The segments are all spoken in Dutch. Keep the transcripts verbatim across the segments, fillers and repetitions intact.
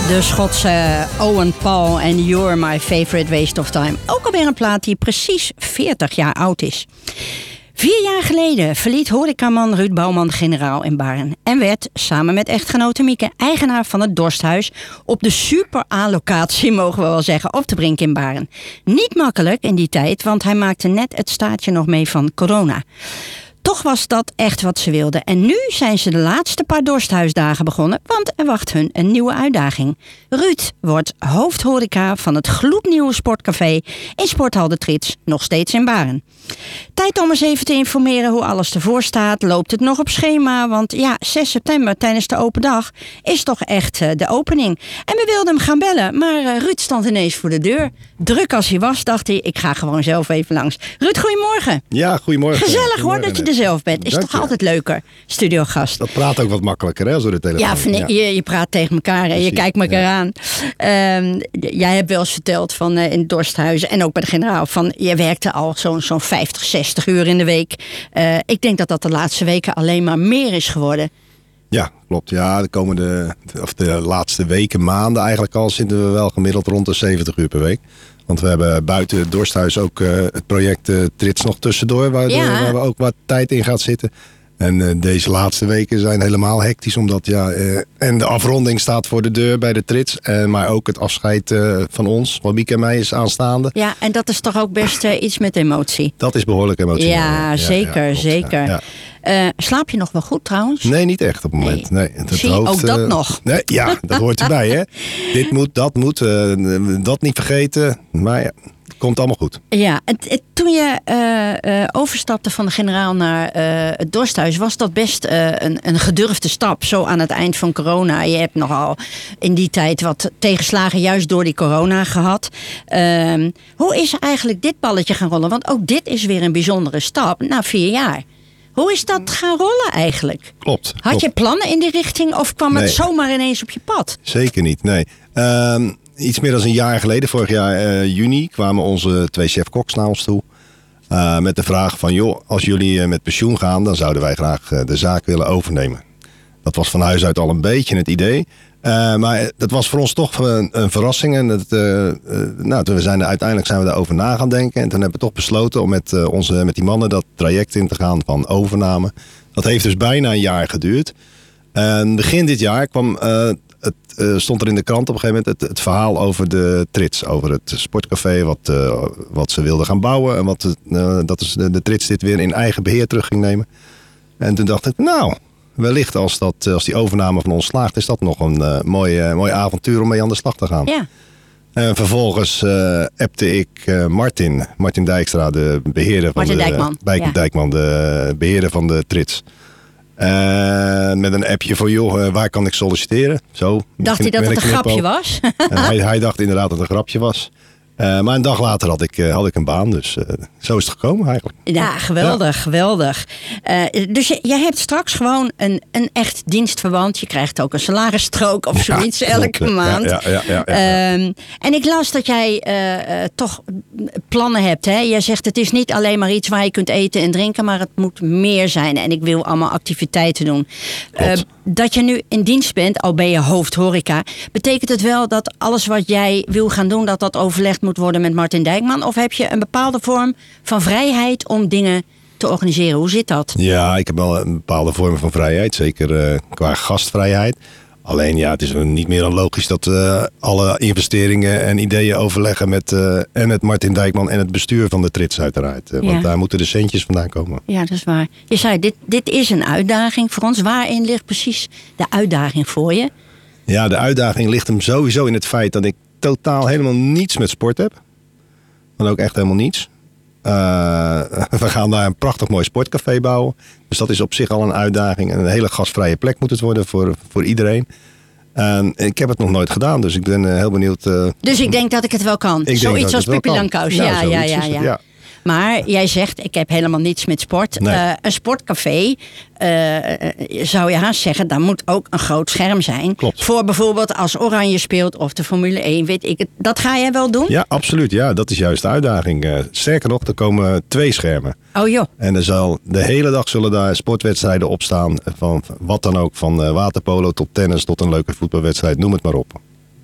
De Schotse Owen Paul en You're My Favorite Waste of Time. Ook alweer een plaat die precies veertig jaar oud is. Vier jaar geleden verliet horecaman Ruud Bouwman Generaal in Baren en werd samen met echtgenote Mieke eigenaar van het Dorsthuis op de super A-locatie, mogen we wel zeggen, op de Brink in Baren. Niet makkelijk in die tijd, want hij maakte net het staartje nog mee van corona. Toch was dat echt wat ze wilden. En nu zijn ze de laatste paar Dorsthuisdagen begonnen, want er wacht hun een nieuwe uitdaging. Ruud wordt hoofdhoreca van het gloednieuwe sportcafé in Sporthal de Trits, nog steeds in Baren. Tijd om eens even te informeren hoe alles ervoor staat. Loopt het nog op schema? Want ja, zes september tijdens de open dag is toch echt uh, de opening. En we wilden hem gaan bellen, maar uh, Ruud stond ineens voor de deur. Druk als hij was, dacht hij, ik ga gewoon zelf even langs. Ruud, goedemorgen. Ja, goedemorgen. Gezellig hoor dat je er zelf bent. Is Dank toch je. altijd leuker, studiogast. Dat praat ook wat makkelijker, hè, zo de telefoon. Ja, van, Ja. Je, je praat tegen elkaar en je Precies, kijkt elkaar ja. aan. Um, jij hebt wel eens verteld van, uh, in het Dorsthuis en ook bij de generaal van je werkte al zo'n zo'n vijftig, zestig uur in de week. Uh, ik denk dat dat de laatste weken alleen maar meer is geworden. Ja, klopt. Ja, de komende, of de laatste weken, maanden eigenlijk al, zitten we wel gemiddeld rond de zeventig uur per week. Want we hebben buiten het Dorsthuis ook uh, het project uh, Trits nog tussendoor, waar, Ja. waar we ook wat tijd in gaat zitten. En uh, deze laatste weken zijn helemaal hectisch, omdat ja, uh, en de afronding staat voor de deur bij de Trits. Uh, maar ook het afscheid uh, van ons, van Mieke en mij, is aanstaande. Ja, en dat is toch ook best uh, iets met emotie. Dat is behoorlijk emotioneel. Ja, zeker, klopt, zeker. ja, ja. Uh, slaap je nog wel goed trouwens? Nee, niet echt op het moment. Nee. Nee, het Zie, hoofd, ook dat uh, nog. Nee, ja, dat hoort erbij, hè. Dit moet, dat moet, uh, dat niet vergeten. Maar ja, het komt allemaal goed. Ja, het, het, toen je uh, uh, overstapte van de generaal naar uh, het Dorsthuis, was dat best uh, een, een gedurfde stap. Zo aan het eind van corona. Je hebt nogal in die tijd wat tegenslagen juist door die corona gehad. Uh, hoe is eigenlijk dit balletje gaan rollen? Want ook dit is weer een bijzondere stap na vier jaar. Hoe is dat gaan rollen eigenlijk? Klopt. Had klopt. je plannen in die richting of kwam Nee. het zomaar ineens op je pad? Zeker niet, nee. Um, iets meer dan een jaar geleden, vorig jaar uh, juni, kwamen onze twee chef-koks naar ons toe. Uh, met de vraag van, joh, als jullie uh, met pensioen gaan, dan zouden wij graag uh, de zaak willen overnemen. Dat was van huis uit al een beetje het idee. Uh, maar dat was voor ons toch een, een verrassing. En het, uh, uh, nou, toen we zijn er, uiteindelijk zijn we daarover na gaan denken. En toen hebben we toch besloten om met, uh, onze, met die mannen dat traject in te gaan van overname. Dat heeft dus bijna een jaar geduurd. En begin dit jaar kwam, uh, het, uh, stond er in de krant op een gegeven moment het, het verhaal over de Trits. Over het sportcafé wat, uh, wat ze wilden gaan bouwen. En wat, uh, dat is de, de Trits dit weer in eigen beheer terug ging nemen. En toen dacht ik, nou, wellicht als, dat, als die overname van ons slaagt, is dat nog een uh, mooi, uh, mooi avontuur om mee aan de slag te gaan. Ja. En vervolgens uh, appte ik uh, Martin, Martin Dijkstra, de beheerder van Martin de Dijkman. Bij, Ja. Dijkman, de beheerder van de Trits. Uh, met een appje voor, joh, uh, waar kan ik solliciteren? Zo, Dacht hij dat met het een grapje knipoog. was? En hij, hij dacht inderdaad dat het een grapje was. Uh, maar een dag later had ik, uh, had ik een baan, dus uh, zo is het gekomen eigenlijk. Ja, geweldig, ja. geweldig. Uh, dus je, jij hebt straks gewoon een, een echt dienstverband. Je krijgt ook een salarisstrook of zoiets ja, elke klopt, maand. Ja, ja, ja, ja, ja. Um, en ik las dat jij uh, uh, toch plannen hebt. Hè? Jij zegt het is niet alleen maar iets waar je kunt eten en drinken, maar het moet meer zijn. En ik wil allemaal activiteiten doen. Uh, dat je nu in dienst bent, al ben je hoofdhoreca, betekent het wel dat alles wat jij wil gaan doen, dat dat overlegd moet worden met Martin Dijkman? Of heb je een bepaalde vorm van vrijheid om dingen te organiseren? Hoe zit dat? Ja, ik heb wel een bepaalde vorm van vrijheid. Zeker uh, qua gastvrijheid. Alleen ja, het is niet meer dan logisch dat we uh, alle investeringen en ideeën overleggen met, uh, en met Martin Dijkman en het bestuur van de Trits uiteraard. Uh, want Ja. daar moeten de centjes vandaan komen. Ja, dat is waar. Je zei, dit, dit is een uitdaging voor ons. Waarin ligt precies de uitdaging voor je? Ja, de uitdaging ligt hem sowieso in het feit dat ik totaal helemaal niets met sport heb. Dan ook echt helemaal niets. Uh, we gaan daar een prachtig mooi sportcafé bouwen. Dus dat is op zich al een uitdaging. En een hele gastvrije plek moet het worden voor, voor iedereen. En ik heb het nog nooit gedaan, dus ik ben uh, heel benieuwd. Uh, dus ik denk dat ik het wel kan. Ik Zoiets als Pippi Langkous. Nou, Ja, ja, ja, het, ja. ja. Maar jij zegt, ik heb helemaal niets met sport. Nee. Uh, een sportcafé, uh, zou je haast zeggen, daar moet ook een groot scherm zijn. Klopt. Voor bijvoorbeeld als Oranje speelt of de Formule één, weet ik het. Dat ga jij wel doen? Ja, absoluut. Ja, dat is juist de uitdaging. Uh, sterker nog, er komen twee schermen. Oh joh. En er zal, de hele dag zullen daar sportwedstrijden op staan. Van wat dan ook, van uh, waterpolo tot tennis tot een leuke voetbalwedstrijd. Noem het maar op.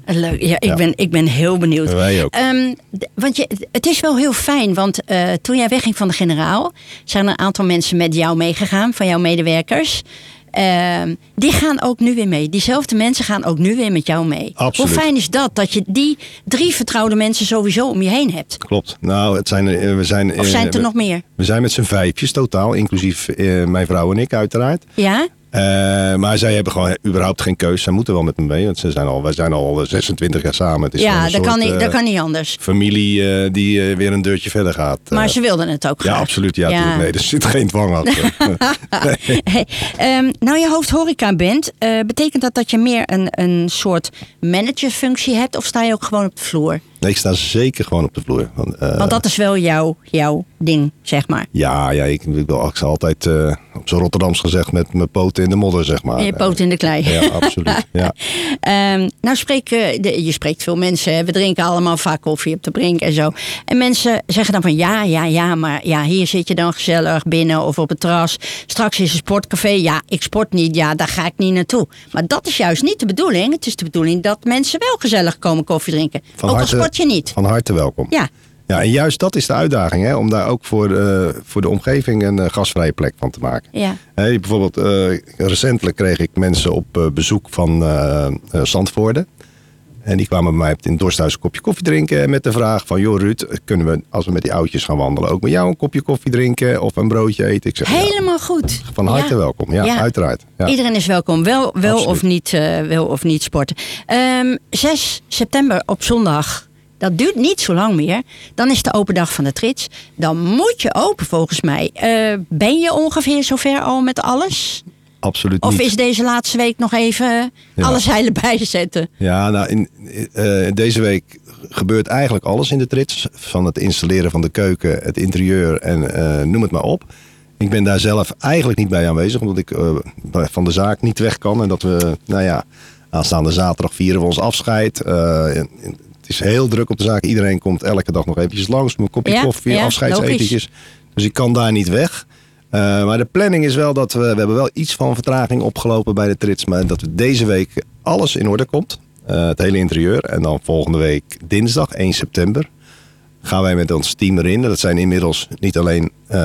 Leuk, ja, ik, Ja. ben, ik ben heel benieuwd. Wij ook. Um, d- want je, het is wel heel fijn, want uh, toen jij wegging van de generaal... zijn er een aantal mensen met jou meegegaan, van jouw medewerkers. Uh, die gaan ook nu weer mee. Diezelfde mensen gaan ook nu weer met jou mee. Absoluut. Hoe fijn is dat, dat je die drie vertrouwde mensen sowieso om je heen hebt? Klopt. Nou, het zijn, er- we zijn, Of zijn het er we, nog meer? We zijn met z'n vijfjes totaal, inclusief uh, mijn vrouw en ik uiteraard. Ja? Uh, maar zij hebben gewoon überhaupt geen keus. Zij moeten wel met me mee, want ze zijn al, wij zijn al zesentwintig jaar samen. Het is gewoon Ja, een dat soort, kan, niet, uh, dat kan niet anders. familie uh, die uh, weer een deurtje verder gaat. Uh, Maar ze wilden het ook graag. Ja, absoluut. Ja, Ja. tuurlijk. Nee, er zit geen dwang achter. Nee. Hey, um, nou, je hoofdhoreca bent, uh, betekent dat dat je meer een, een soort managerfunctie hebt? Of sta je ook gewoon op de vloer? Nee, ik sta zeker gewoon op de vloer. Want, uh, Want dat is wel jouw, jouw ding, zeg maar. Ja, ja ik, ik, wil, ik zal altijd uh, op zo'n Rotterdams gezegd met mijn poten in de modder, zeg maar. En je poot in de klei. Ja, absoluut. Ja. um, nou, spreek, uh, de, je spreekt veel mensen. Hè? We drinken allemaal vaak koffie op de brink en zo. En mensen zeggen dan van ja, ja, ja, maar ja, hier zit je dan gezellig binnen of op het terras. Straks is een sportcafé. Ja, ik sport niet. Ja, daar ga ik niet naartoe. Maar dat is juist niet de bedoeling. Het is de bedoeling dat mensen wel gezellig komen koffie drinken. Van ook al harte- sport je niet. Van harte welkom. Ja. Ja, en juist dat is de uitdaging, hè, om daar ook voor, uh, voor de omgeving een uh, gastvrije plek van te maken. Ja. Hey, bijvoorbeeld, uh, recentelijk kreeg ik mensen op uh, bezoek van uh, uh, Zandvoorde. En die kwamen bij mij in het dorsthuis een kopje koffie drinken met de vraag van, joh Ruud, kunnen we als we met die oudjes gaan wandelen ook met jou een kopje koffie drinken of een broodje eten? Ik zeg, Helemaal ja, goed. van harte Ja. welkom, ja, Ja. uiteraard. Ja. Iedereen is welkom, wel, wel, Absoluut. of, niet, uh, wel of niet sporten. Um, zes september op zondag, dat duurt niet zo lang meer. Dan is de open dag van de Trits. Dan moet je open volgens mij. Uh, ben je ongeveer zover al met alles? Absoluut Of niet. is deze laatste week nog even Ja. alle zeilen bijzetten? Ja, nou, in, uh, deze week gebeurt eigenlijk alles in de Trits. Van het installeren van de keuken, het interieur en uh, noem het maar op. Ik ben daar zelf eigenlijk niet bij aanwezig, omdat ik uh, van de zaak niet weg kan. En dat we, nou ja, aanstaande zaterdag vieren we ons afscheid. Uh, het is heel druk op de zaak. Iedereen komt elke dag nog eventjes langs. Een kopje Ja, koffie, ja, afscheidsetentjes. Dus ik kan daar niet weg. Uh, maar de planning is wel dat we, we hebben wel iets van vertraging opgelopen bij de Trits. Maar dat we deze week alles in orde komt. Uh, het hele interieur. En dan volgende week dinsdag, één september, gaan wij met ons team erin. Dat zijn inmiddels niet alleen uh,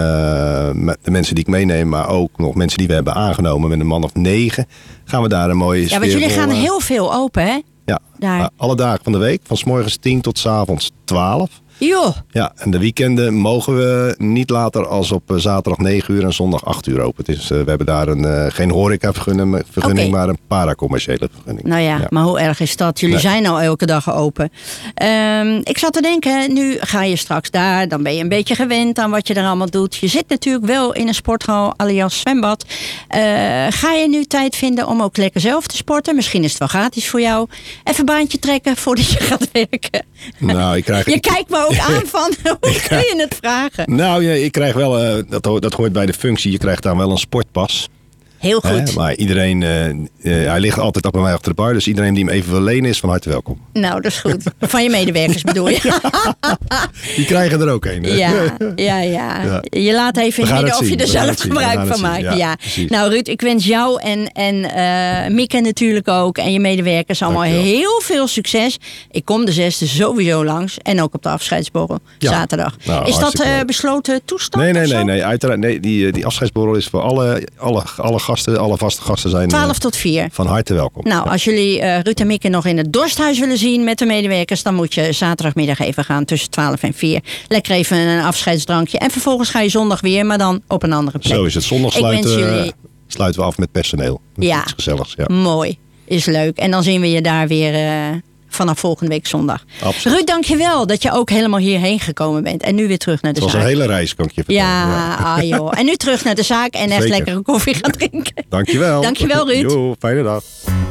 de mensen die ik meeneem, maar ook nog mensen die we hebben aangenomen. Met een man of negen gaan we daar een mooie Ja, want jullie gaan sfeervolle- heel veel open, hè? Ja, Daar. uh, alle dagen van de week. Van 's morgens tien tot 's avonds twaalf. Joh, Ja, en de weekenden mogen we niet later als op uh, zaterdag negen uur en zondag acht uur open. Het is, uh, we hebben daar een, uh, geen horecavergunning, vergunning, Oké. maar een paracommerciële vergunning. nou ja, Ja. maar hoe erg is dat? Jullie Nee. zijn al elke dag open. Um, ik zat te denken, nu ga je straks daar. Dan ben je een beetje gewend aan wat je er allemaal doet. Je zit natuurlijk wel in een sporthal alias zwembad. Uh, ga je nu tijd vinden om ook lekker zelf te sporten? Misschien is het wel gratis voor jou. Even een baantje trekken voordat je gaat werken. Nou, ik krijg, Je kijkt me ook aan van, hoe kun je het vragen? nou ja, ik krijg wel, uh, dat, ho- dat hoort bij de functie, je krijgt dan wel een sportpas. Heel Hè? goed. Maar iedereen, uh, uh, hij ligt altijd op bij mij achter de bar. Dus iedereen die hem even wil lenen is van harte welkom. Nou, dat is goed. Van je medewerkers bedoel je? Die krijgen er ook een. hè? Ja, ja, ja, Ja. Je laat even We gaan midden het of je zien. er We gaan zelf het zien. We gebruik gaan van het zien. maakt. Ja, Ja. precies. Nou Ruud, ik wens jou en, en uh, Mieke natuurlijk ook en je medewerkers allemaal Dankjewel. heel veel succes. Ik kom de zesde sowieso langs en ook op de afscheidsborrel Ja. zaterdag. Nou, is dat hartstikke uh, leuk. besloten toestand? Nee, nee, of zo? nee, nee, uiteraard. Nee, die, die afscheidsborrel is voor alle, alle, alle gasten, alle vaste gasten zijn uh, twaalf tot vier. van harte welkom. Nou, als jullie uh, Ruud en Mieke nog in het dorsthuis willen zien met de medewerkers, dan moet je zaterdagmiddag even gaan tussen twaalf en vier. Lekker even een afscheidsdrankje. En vervolgens ga je zondag weer, maar dan op een andere plek. Zo is het. Zondag Ik wens sluiten, jullie- sluiten we af met personeel. Ja. Iets gezelligs, ja. Mooi, is leuk. En dan zien we je daar weer uh, vanaf volgende week zondag. Absoluut. Ruud, dankjewel dat je ook helemaal hierheen gekomen bent. En nu weer terug naar de Het was zaak. een hele reis, kan ik je vertellen. Ja, ah, joh. En nu terug naar de zaak en echt Zeker. lekkere koffie gaan drinken. Dankjewel. Dankjewel, Ruud. Jo, fijne dag.